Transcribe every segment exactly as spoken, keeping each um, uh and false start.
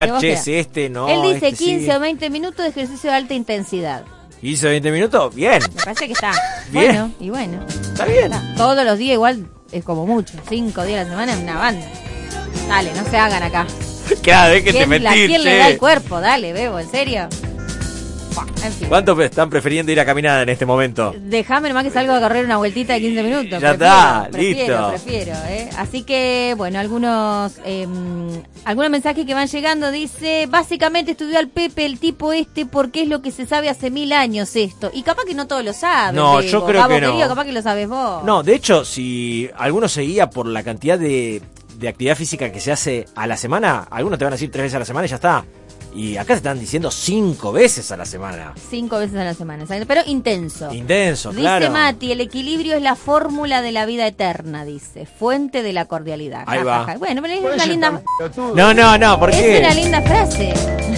Che, si este no. Él dice este quince sí. o veinte minutos de ejercicio de alta intensidad. ¿quince o veinte minutos? Bien. Me parece que está. Bien. Bueno, y bueno. Está bien. Está. Todos los días igual es como mucho. Cinco días a la semana es una banda. Dale, no se hagan acá. Cada vez que te ¿Quién, la, metís, ¿quién che. le da el cuerpo? Dale, Bebo, ¿en serio? Buah, en fin. ¿Cuántos están prefiriendo ir a caminar en este momento? Déjame nomás que salga a correr una vueltita de quince minutos. Ya prefiero, está, prefiero, listo. Prefiero, ¿eh? Así que, bueno, algunos eh, algunos mensajes que van llegando. Dice, básicamente estudió al Pepe, el tipo este, porque es lo que se sabe hace mil años esto. Y capaz que no todos lo saben. No, Bebo. yo creo Gabo, que no. querido, capaz que lo sabes vos. No, de hecho, si alguno se guía por la cantidad de, de actividad física que se hace a la semana, algunos te van a decir tres veces a la semana y ya está. Y acá se están diciendo cinco veces a la semana. Cinco veces a la semana, ¿sabes? Pero intenso. Intenso, Dice claro. Mati, el equilibrio es la fórmula de la vida eterna, dice. Fuente de la cordialidad. Ahí Ja, va. ja, ja. Bueno, pero es una linda... No, no, no, ¿por Es qué? una linda frase.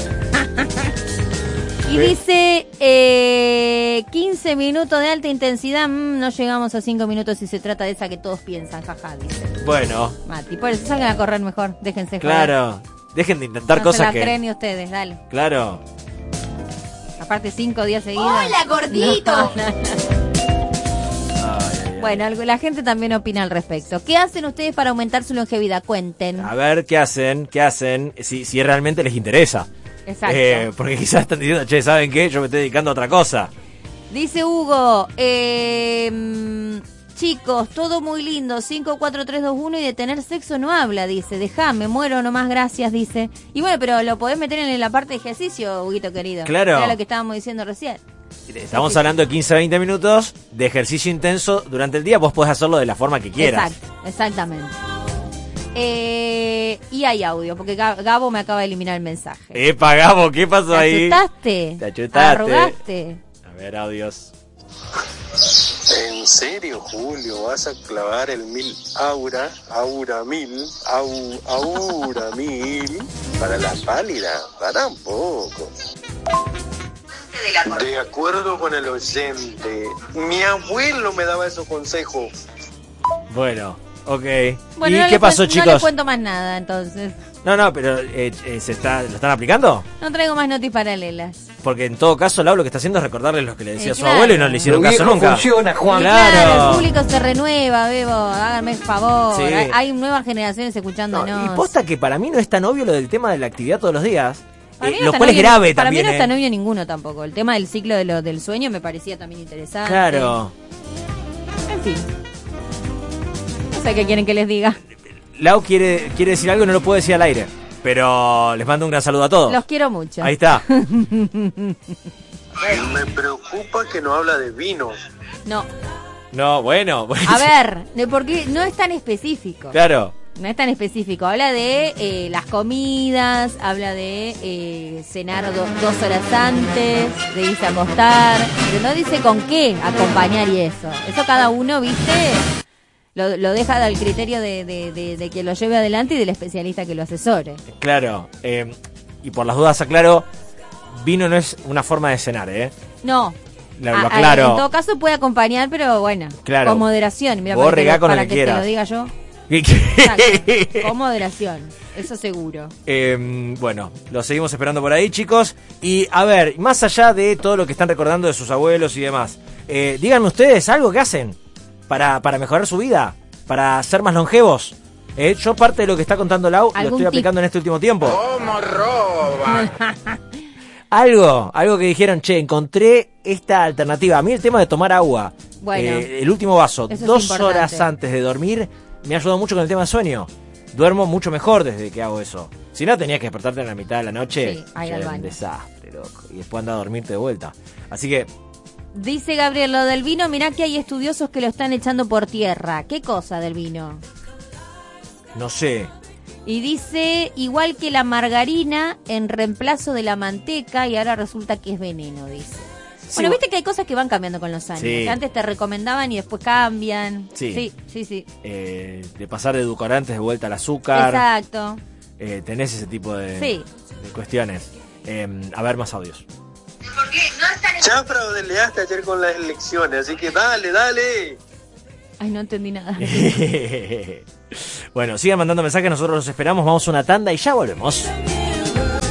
Y dice, eh, quince minutos de alta intensidad, mm, no llegamos a cinco minutos si se trata de esa que todos piensan, jaja, dice Bueno, Mati. Por eso salgan a correr mejor, déjense joder. claro. Dejen de intentar No se cosas las que... creen ni ustedes, dale. Claro. Aparte cinco días seguidos. ¡Hola, gordito! No, no, no. Ay, ay, ay. Bueno, algo- la gente también opina al respecto. ¿Qué hacen ustedes para aumentar su longevidad? Cuenten. A ver, ¿qué hacen? ¿Qué hacen? Si, si realmente les interesa. Exacto. Eh, porque quizás están diciendo, che, ¿saben qué? Yo me estoy dedicando a otra cosa. Dice Hugo, eh, mm, chicos, todo muy lindo, cinco, cuatro, tres, dos, uno y de tener sexo no habla, dice, dejame, muero nomás, gracias, dice. Y bueno, pero lo podés meter en la parte de ejercicio, Huguito querido. Claro. Era lo que estábamos diciendo recién. Estamos Sí. hablando de quince a veinte minutos de ejercicio intenso durante el día. Vos podés hacerlo de la forma que quieras. Exacto, exactamente. Eh, y hay audio, porque Ga- Gabo me acaba de eliminar el mensaje. Epa, Gabo, ¿qué pasó ¿Te ahí? achutaste? Te achutaste. ¿Arrugaste? A ver, audios. ¿En serio, Julio? ¿Vas a clavar el mil aura, aura mil, au, aura mil para la pálida? Para un poco. De acuerdo con el oyente, mi abuelo me daba esos consejos. Bueno, ok. Bueno, ¿Y no qué le pasó, cuen- chicos? No le cuento más nada, entonces. No, no, pero eh, eh, ¿se está, ¿lo están aplicando? No traigo más noticias paralelas. Porque en todo caso, Lau lo que está haciendo es recordarles lo que le decía Eh, a su claro. abuelo y no le hicieron Lo caso viejo nunca. funciona, Juan. Y Claro. claro, el público se renueva, Bebo, háganme el favor. Sí. Hay, hay nuevas generaciones No, escuchándonos. y posta que para mí no es tan obvio lo del tema de la actividad todos los días. Para eh, mí no lo está cual es novio- grave para también. mí no está eh. novio ninguno tampoco. El tema del ciclo de lo, del sueño me parecía también interesante. Claro. En fin. No sé qué quieren que les diga. Lau quiere, quiere decir algo y no lo puede decir al aire. Pero les mando un gran saludo a todos. Los quiero mucho. Ahí está. Me preocupa que no habla de vino. No. No, bueno. A ver, de por qué no es tan específico. Claro. No es tan específico. Habla de eh, las comidas, habla de eh, cenar do- dos horas antes, de irse a acostar. Pero no dice con qué acompañar y eso. Eso cada uno, viste, lo, lo deja al criterio de, de, de, de quien lo lleve adelante y del especialista que lo asesore. Claro. Eh, y por las dudas aclaro, vino no es una forma de cenar, ¿eh? No. Lo, A- lo a- aclaro. en todo caso puede acompañar, pero bueno, Claro. con moderación. Mira, Vos para que, regá lo- con lo para que que te quieras. lo diga yo. Exacto, con moderación, eso seguro. Eh, bueno, lo seguimos esperando por ahí, chicos. Y a ver, más allá de todo lo que están recordando de sus abuelos y demás, eh, díganme ustedes algo que hacen para, para mejorar su vida, para ser más longevos. Eh, yo parte de lo que está contando Lau lo ¿Algún estoy aplicando en este último tiempo. ¿Cómo roba? Algo, algo que dijeron, che, encontré esta alternativa. A mí el tema de tomar agua, Bueno, eh, el último vaso, eso es dos importante. horas antes de dormir, me ha ayudado mucho con el tema de sueño. Duermo mucho mejor desde que hago eso. Si no, tenías que despertarte en la mitad de la noche. Sí, a ir ya al era un baño. desastre, loco. Y después andar a dormirte de vuelta. Así que, Dice Gabriel, lo del vino, mirá que hay estudiosos que lo están echando por tierra. ¿Qué cosa del vino? no sé. Y dice, igual que la margarina en reemplazo de la manteca y ahora resulta que es veneno, dice. Sí, Bueno, bu- viste que hay cosas que van cambiando con los años. Sí. Que antes te recomendaban y después cambian. Sí. Sí, sí, sí. eh, de pasar de edulcorantes de vuelta al azúcar. Exacto. Eh, tenés ese tipo de, Sí. de cuestiones. Eh, a ver, más audios. Ya fraudeleaste ayer con las elecciones, así que dale, dale. Ay, no entendí nada. Bueno, sigan mandando mensajes, nosotros los esperamos, vamos a una tanda y ya volvemos.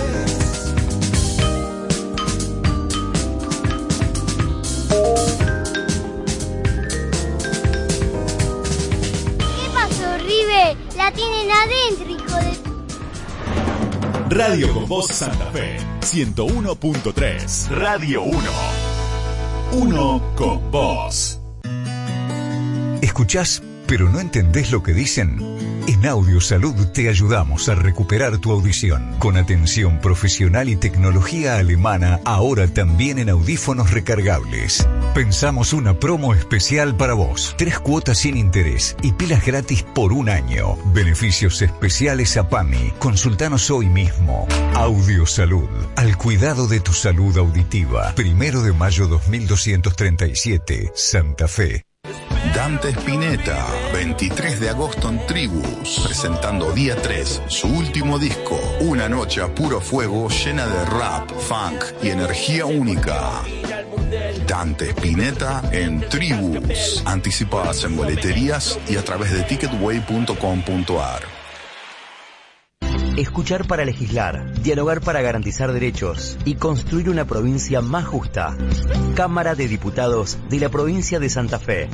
Radio con Voz Santa Fe, ciento uno punto tres. Radio uno. Uno con vos. ¿Escuchás, pero no entendés lo que dicen? En Audiosalud te ayudamos a recuperar tu audición con atención profesional y tecnología alemana, ahora también en audífonos recargables. Pensamos una promo especial para vos. Tres cuotas sin interés y pilas gratis por un año. Beneficios especiales a PAMI. Consultanos hoy mismo. Audiosalud. Al cuidado de tu salud auditiva. Primero de mayo dos mil doscientos treinta y siete. Santa Fe. Dante Spinetta, veintitrés de agosto en Tribus, presentando día tres, su último disco, una noche a puro fuego llena de rap, funk y energía única. Dante Spinetta en Tribus, anticipadas en boleterías y a través de ticketway punto com punto a r. Escuchar para legislar, dialogar para garantizar derechos y construir una provincia más justa. Cámara de Diputados de la provincia de Santa Fe.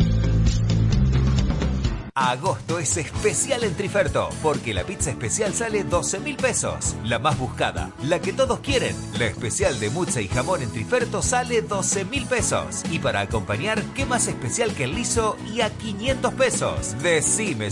Agosto es especial en Triferto, porque la pizza especial sale doce mil pesos. La más buscada, la que todos quieren. La especial de mutza y jamón en Triferto sale doce mil pesos. Y para acompañar, ¿qué más especial que el liso y a quinientos pesos? Decime